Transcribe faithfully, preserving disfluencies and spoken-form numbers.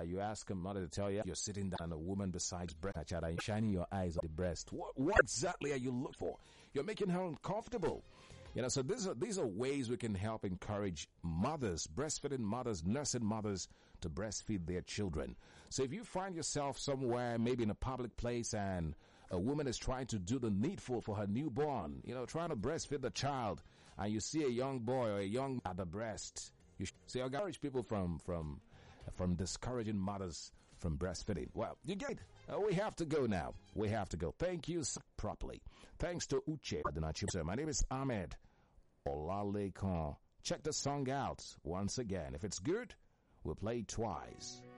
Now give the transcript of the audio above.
you ask a mother to tell you you're sitting down and a woman besides breast and shining your eyes on the breast. What, what exactly are you looking for? You're making her uncomfortable. You know, so these are, these are ways we can help encourage mothers, breastfeeding mothers, nursing mothers to breastfeed their children. So if you find yourself somewhere, maybe in a public place, and a woman is trying to do the needful for her newborn, you know, trying to breastfeed the child, and you see a young boy or a young at the breast, you should say, I encourage people from, from, from discouraging mothers from breastfeeding. Well, you get it. Uh, we have to go now. We have to go. Thank you properly. Thanks to Uche Adenachi. My name is Ahmed Olalekan. Check the song out once again. If it's good, we'll play it twice.